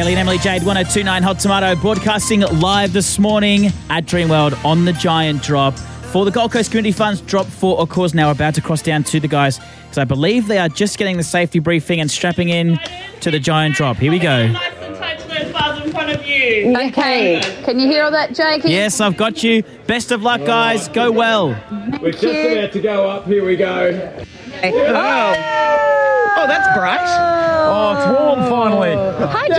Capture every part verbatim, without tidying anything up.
Gailey and Emily Jade, one oh two point nine Hot Tomato, broadcasting live this morning at Dreamworld on the Giant Drop. For the Gold Coast Community Funds Drop for A Cause now, about to cross down to the guys, because I believe they are just getting the safety briefing and strapping in to the Giant Drop. Here we go. Nice and tight to those bars in front of you. Okay, can you hear all that, Jake? Yes, I've got you. Best of luck, guys. Go well. We're just about to go up. Here we go. Oh, oh that's bright. Oh, it's warm finally. Hi,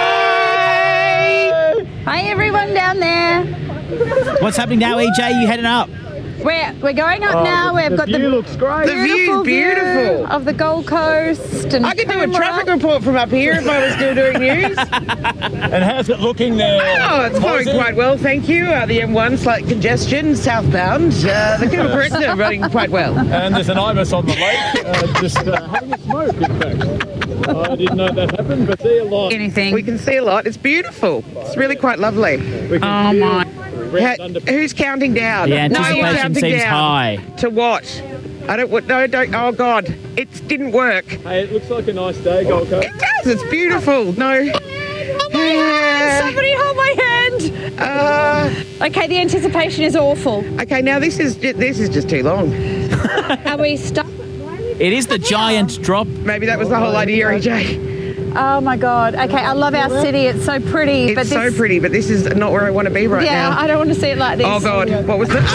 Jake. Hi, everyone down there. What's happening now, E J? You heading up? We're, we're going up Oh, now. the, We've the got view the looks great. The view's beautiful. view of the Gold Coast. And I could do a Coomera. traffic report from up here if I was still doing news. And how's it looking there? Oh, it's going Aussie? quite well, thank you. Uh, the M one, slight congestion, southbound. Uh, the Coomera running quite well. And there's an ibis on the lake, uh, just uh, having a smoke, in fact. I didn't know that happened, but see a lot. Anything. We can see a lot. It's beautiful. It's really quite lovely. We can Oh, feel my. red Ha- under- who's counting down? The No, you're anticipation counting seems down. high. To what? I don't. what- No, don't. Oh God, it didn't work. Hey, it looks like a nice day, Gold Coast. It does. It's beautiful. No. Somebody hold my hand. Uh, Okay, the anticipation is awful. okay, now this is ju- this is just too long. Are we stuck? It is the Giant Drop. Maybe that was the whole idea, E J. Oh, my God. Okay, I love our city. It's so pretty. It's but so this, pretty, but this is not where I want to be right Yeah, now. I don't want to see it like this. Oh God, what was that?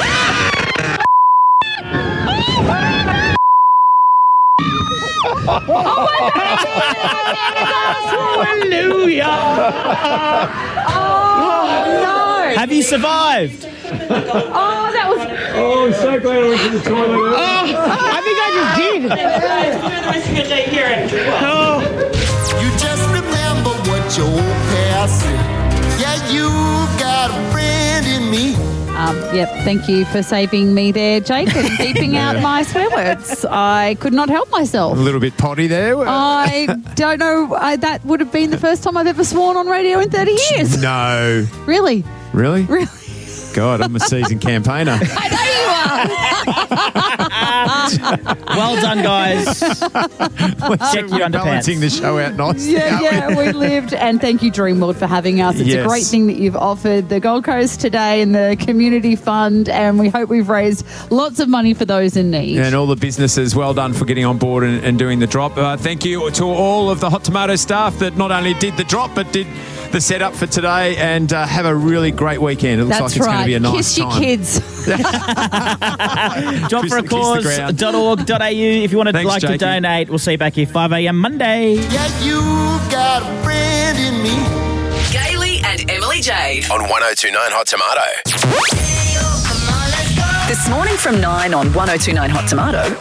Hallelujah! Oh, no. Have you survived? Oh, that was... Oh, I'm so glad I went to the toilet. Oh, I think I just did. Oh, You just remember what your old past said. Yeah, you got a friend in me. Um, yep, thank you for saving me there, Jake, and beeping out my swear words. I could not help myself. A little bit potty there. I don't know. I, that would have been the first time I've ever sworn on radio in thirty years. No. Really? Really? Really? God, I'm a seasoned campaigner. I know Well done, guys. Check your We're balancing underpants. the show out nice. you are. Yeah, yeah, we lived. And thank you, Dreamworld, for having us. It's Yes. a great thing that you've offered the Gold Coast today and the Community Fund, and we hope we've raised lots of money for those in need. And all the businesses, well done for getting on board and, and doing the drop. Uh, thank you to all of the Hot Tomato staff that not only did the drop, but did the setup for today, and uh, have a really great weekend. It looks That's like it's right. going to be a nice Kiss your time. kids. drop for a Kiss the cause ground. dot org dot a u if you want to Thanks, like to Jakey. donate. We'll see you back here five a.m. Monday. Yeah, you got a friend in me. Gailey and Emily Jade. On one oh two point nine Hot Tomato. This morning from nine on one oh two point nine Hot Tomato.